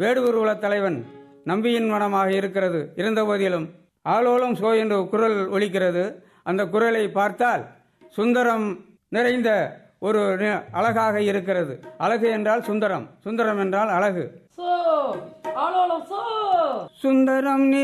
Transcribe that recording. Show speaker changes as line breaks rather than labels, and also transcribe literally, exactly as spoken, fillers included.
வேடுவர் குல தலைவன் நம்பியின் மனமாக இருக்கிறது. இருந்த போதிலும் ஆலோலம் சோ என்று குரல் ஒலிக்கிறது. அந்த குரலை பார்த்தால் சுந்தரம் நிறைந்த ஒரு அழகாக இருக்கிறது. அழகு என்றால் சுந்தரம், சுந்தரம் என்றால் அழகு. சுந்தரம்